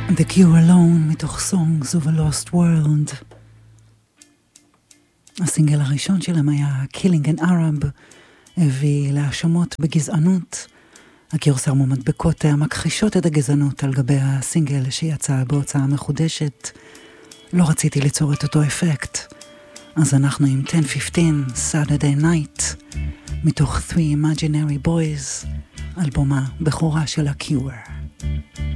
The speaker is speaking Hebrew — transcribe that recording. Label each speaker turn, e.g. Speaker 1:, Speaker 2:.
Speaker 1: The Cure Alone מתוך Songs of a Lost World. הסינגל הראשון שלהם היה Killing an Arab, הביא להאשמות בגזענות. הקיור שמו מדבקות המכחישות את הגזענות על גבי הסינגל שיצא בהוצאה מחודשת. לא רציתי ליצור את אותו אפקט, אז אנחנו עם 10:15 Saturday Night מתוך Three Imaginary Boys, אלבום הבכורה של ה-Cure.